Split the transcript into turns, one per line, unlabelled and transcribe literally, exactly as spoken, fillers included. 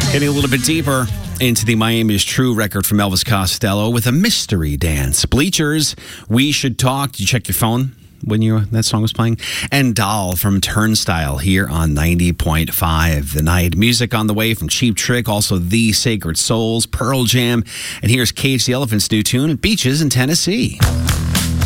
Getting a little bit deeper into the Miami is True record from Elvis Costello with a mystery dance. Bleachers, We Should Talk. Did you check your phone when you that song was playing? And Doll from Turnstile here on ninety point five The Night. Music on the way from Cheap Trick, also The Sacred Souls, Pearl Jam. And here's Cage the Elephant's new tune, Beaches in Tennessee.